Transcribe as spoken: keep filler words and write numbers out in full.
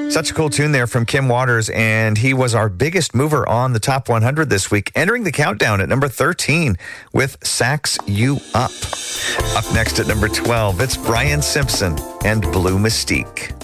Such a cool tune there from Kim Waters, and he was our biggest mover on the top one hundred this week, entering the countdown at number thirteen with Sax You Up. Up next at number twelve, it's Brian Simpson and Blue Mystique.